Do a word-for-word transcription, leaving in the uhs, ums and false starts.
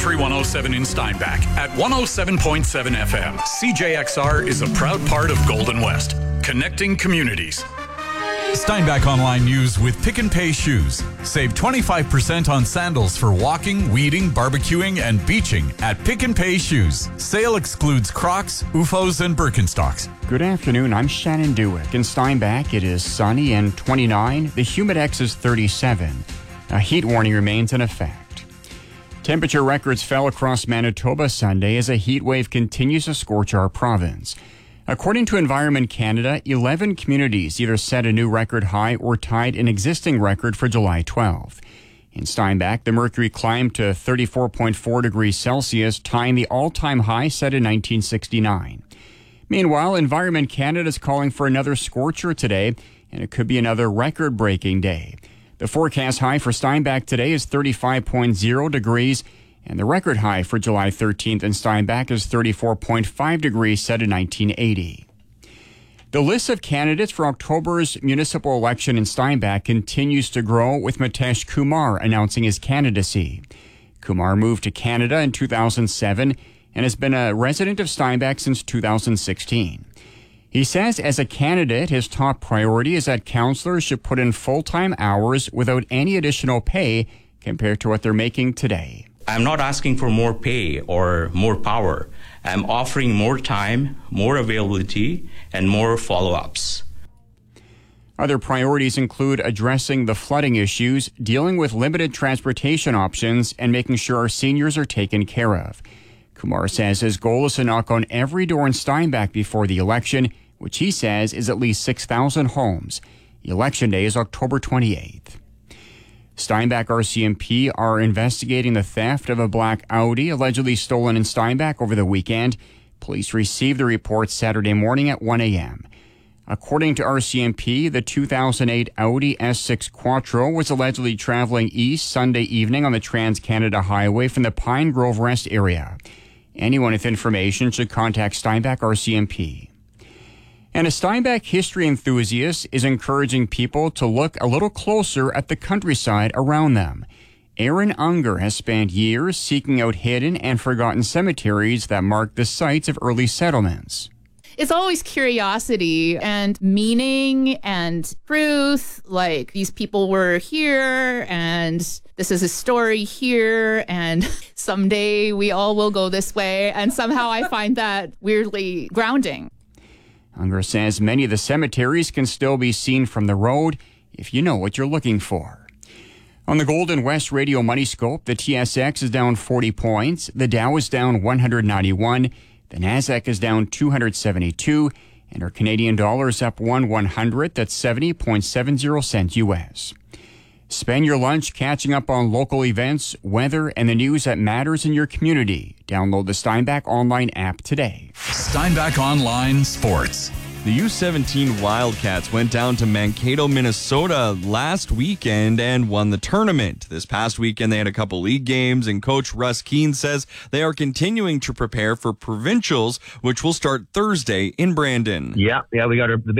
Country one oh seven in Steinbach at one oh seven point seven F M. C J X R is a proud part of Golden West, connecting communities. Steinbach Online News with Pick and Pay Shoes. Save twenty-five percent on sandals for walking, weeding, barbecuing, and beaching at Pick and Pay Shoes. Sale excludes Crocs, U F Os, and Birkenstocks. Good afternoon. I'm Shannon Dewick. In Steinbach, it is sunny and twenty-nine. The Humidex is thirty-seven. A heat warning remains in effect. Temperature records fell across Manitoba Sunday as a heat wave continues to scorch our province. According to Environment Canada, eleven communities either set a new record high or tied an existing record for July twelfth. In Steinbach, the mercury climbed to thirty-four point four degrees Celsius, tying the all-time high set in nineteen sixty-nine. Meanwhile, Environment Canada is calling for another scorcher today, and it could be another record-breaking day. The forecast high for Steinbach today is thirty-five point zero degrees, and the record high for July thirteenth in Steinbach is thirty-four point five degrees set in nineteen eighty. The list of candidates for October's municipal election in Steinbach continues to grow, with Mitesh Kumar announcing his candidacy. Kumar moved to Canada in two thousand seven and has been a resident of Steinbach since two thousand sixteen. He says as a candidate, his top priority is that councillors should put in full-time hours without any additional pay compared to what they're making today. I'm not asking for more pay or more power. I'm offering more time, more availability, and more follow-ups. Other priorities include addressing the flooding issues, dealing with limited transportation options, and making sure our seniors are taken care of. Kumar says his goal is to knock on every door in Steinbach before the election, which he says is at least six thousand homes. Election day is October twenty-eighth. Steinbach R C M P are investigating the theft of a black Audi allegedly stolen in Steinbach over the weekend. Police received the report Saturday morning at one a.m. According to R C M P, the two thousand eight Audi S six Quattro was allegedly traveling east Sunday evening on the Trans-Canada Highway from the Pine Grove Rest area. Anyone with information should contact Steinbach R C M P. And a Steinbach history enthusiast is encouraging people to look a little closer at the countryside around them. Aaron Unger has spent years seeking out hidden and forgotten cemeteries that mark the sites of early settlements. It's always curiosity and meaning and truth, like these people were here and this is a story here and someday we all will go this way. And somehow I find that weirdly grounding. Unger says many of the cemeteries can still be seen from the road if you know what you're looking for. On the Golden West Radio Money Scope, the T S X is down forty points, the Dow is down one hundred ninety-one, the Nasdaq is down two hundred seventy-two, and our Canadian dollar is up one one hundredth, that's seventy point seven zero cents U S. Spend your lunch catching up on local events, weather, and the news that matters in your community. Download the Steinbach Online app today. Steinbach Online Sports. The U seventeen Wildcats went down to Mankato, Minnesota last weekend and won the tournament. This past weekend, they had a couple league games, and Coach Russ Keene says they are continuing to prepare for provincials, which will start Thursday in Brandon. Yeah, yeah, we got our, the